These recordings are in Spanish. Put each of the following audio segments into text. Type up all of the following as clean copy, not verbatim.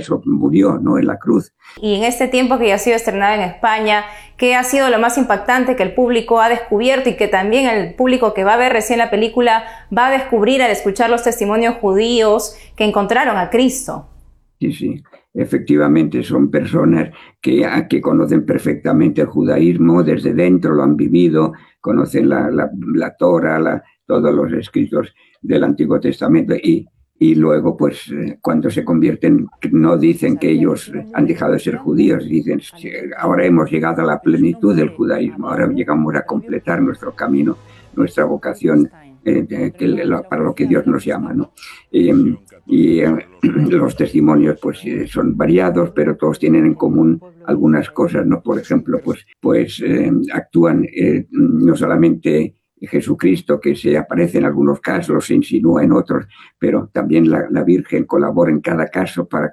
eso murió, ¿no?, en la cruz. Y en este tiempo que ya ha sido estrenada en España, ¿qué ha sido lo más impactante que el público ha descubierto y que también el público que va a ver recién la película va a descubrir al escuchar los testimonios judíos que encontraron a Cristo? Sí, efectivamente son personas que conocen perfectamente el judaísmo, desde dentro lo han vivido, conocen la Torah, todos los escritos del Antiguo Testamento y luego pues cuando se convierten no dicen que ellos han dejado de ser judíos, dicen ahora hemos llegado a la plenitud del judaísmo, ahora llegamos a completar nuestro camino, nuestra vocación para lo que Dios nos llama, ¿no? Los testimonios pues son variados, pero todos tienen en común algunas cosas, ¿no? Por ejemplo, pues actúan no solamente Jesucristo, que se aparece en algunos casos, se insinúa en otros, pero también la Virgen colabora en cada caso para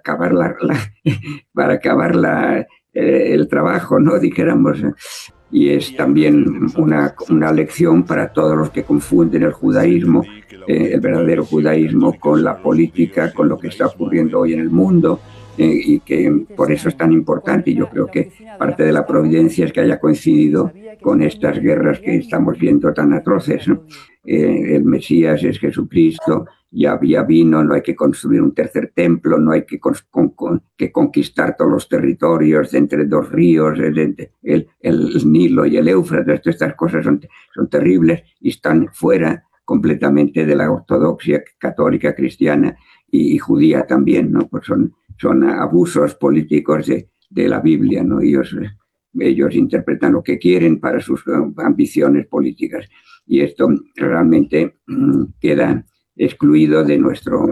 acabar el trabajo, ¿no?, dijéramos. Y es también una lección para todos los que confunden el judaísmo, el verdadero judaísmo, con la política, con lo que está ocurriendo hoy en el mundo, y que por eso es tan importante. Y yo creo que parte de la providencia es que haya coincidido con estas guerras que estamos viendo tan atroces, ¿no? El Mesías es Jesucristo, ya vino, no hay que construir un tercer templo, no hay que conquistar todos los territorios de entre dos ríos, el Nilo y el Éufrates. Estas cosas son terribles y están fuera completamente de la ortodoxia católica, cristiana y judía también, ¿no? Pues son abusos políticos de la Biblia, ¿no? Ellos interpretan lo que quieren para sus ambiciones políticas y esto realmente queda excluido del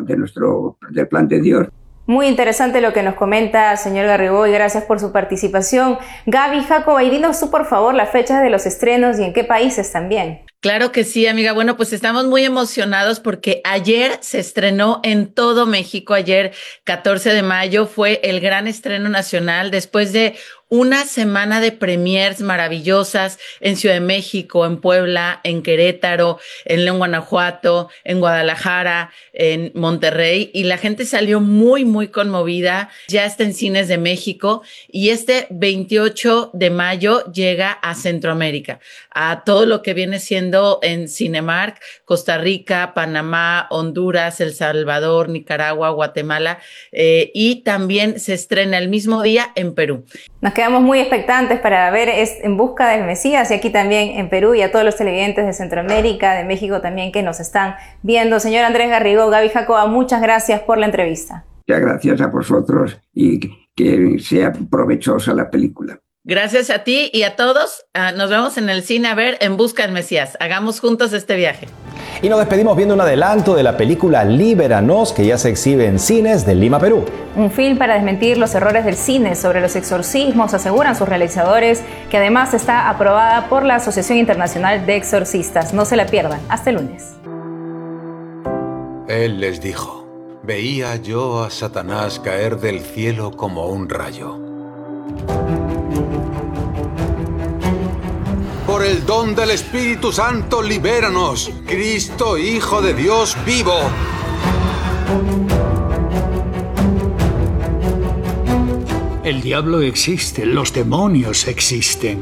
plan de Dios. Muy interesante lo que nos comenta, señor Garrigó, y gracias por su participación. Gaby, Jacoba, y dinos tú, por favor, las fechas de los estrenos y en qué países también. Claro que sí, amiga. Bueno, pues estamos muy emocionados porque ayer se estrenó en todo México. Ayer, 14 de mayo, fue el gran estreno nacional después de una semana de premiers maravillosas en Ciudad de México, en Puebla, en Querétaro, en León, Guanajuato, en Guadalajara, en Monterrey, y la gente salió muy, muy conmovida. Ya está en cines de México y este 28 de mayo llega a Centroamérica, a todo lo que viene siendo en Cinemark, Costa Rica, Panamá, Honduras, El Salvador, Nicaragua, Guatemala, y también se estrena el mismo día en Perú. Nos quedamos muy expectantes para ver En Busca del Mesías, y aquí también en Perú, y a todos los televidentes de Centroamérica, de México también, que nos están viendo. Señor Andrés Garrigó, Gaby Jacoba, muchas gracias por la entrevista. Muchas gracias a vosotros y que sea provechosa la película. Gracias a ti y a todos. Nos vemos en el cine a ver En Busca del Mesías. Hagamos juntos este viaje. Y nos despedimos viendo un adelanto de la película Libéranos, que ya se exhibe en cines de Lima, Perú. Un film para desmentir los errores del cine sobre los exorcismos, aseguran sus realizadores, que además está aprobada por la Asociación Internacional de Exorcistas. No se la pierdan. Hasta el lunes. Él les dijo: veía yo a Satanás caer del cielo como un rayo. Por el don del Espíritu Santo, libéranos, Cristo, Hijo de Dios vivo. El diablo existe, los demonios existen.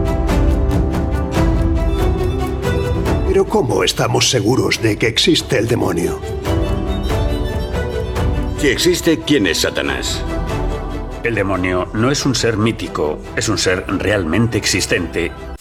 Pero ¿cómo estamos seguros de que existe el demonio? Si existe, ¿quién es Satanás? El demonio no es un ser mítico, es un ser realmente existente